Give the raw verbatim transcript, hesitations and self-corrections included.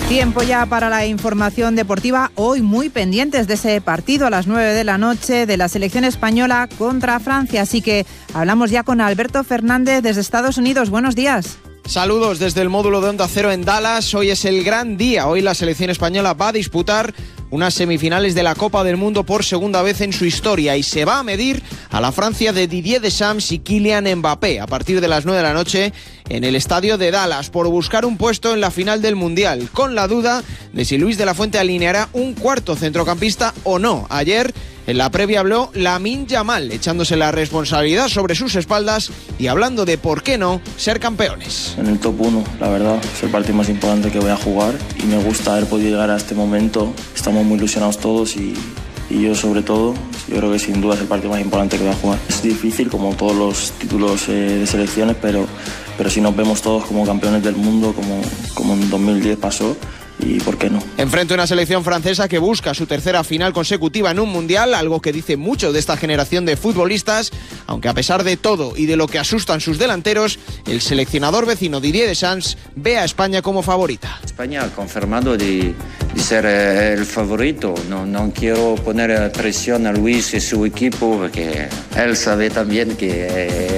Tiempo ya para la información deportiva. Hoy muy pendientes de ese partido a las nueve de la noche de la selección española contra Francia. Así que hablamos ya con Alberto Fernández desde Estados Unidos. Buenos días. Saludos desde el módulo de Onda Cero en Dallas. Hoy es el gran día. Hoy la selección española va a disputar unas semifinales de la Copa del Mundo por segunda vez en su historia y se va a medir a la Francia de Didier Deschamps y Kylian Mbappé a partir de las nueve de la noche en el estadio de Dallas por buscar un puesto en la final del Mundial, con la duda de si Luis de la Fuente alineará un cuarto centrocampista o no. Ayer en la previa habló Lamine Yamal, echándose la responsabilidad sobre sus espaldas y hablando de por qué no ser campeones. En el top uno, la verdad, es el partido más importante que voy a jugar y me gusta haber podido llegar a este momento. Estamos muy ilusionados todos y, y yo sobre todo, yo creo que sin duda es el partido más importante que voy a jugar. Es difícil como todos los títulos eh, de selecciones, pero, pero si nos vemos todos como campeones del mundo, como, como en dos mil diez pasó, ¿y por qué no? Enfrente a una selección francesa que busca su tercera final consecutiva en un mundial, algo que dice mucho de esta generación de futbolistas, aunque a pesar de todo y de lo que asustan sus delanteros, el seleccionador vecino Didier Deschamps ve a España como favorita. España ha confirmado de, de ser el favorito. No, no quiero poner presión a Luis y su equipo porque él sabe también que